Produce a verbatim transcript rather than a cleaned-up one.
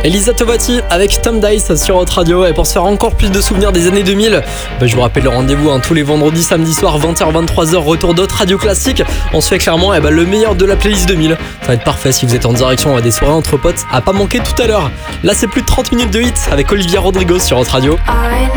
Elisa Tovati avec Tom Dice sur Hot Radio. Et pour se faire encore plus de souvenirs des années deux mille, bah je vous rappelle le rendez-vous hein, tous les vendredis, samedi soir, vingt heures vingt-trois heures, retour d'Hot Radio Classique. On se fait clairement eh bah, le meilleur de la playlist deux mille. Ça va être parfait si vous êtes en direction à des soirées entre potes à pas manquer tout à l'heure. Là c'est plus de trente minutes de hits avec Olivia Rodrigo sur Hot Radio.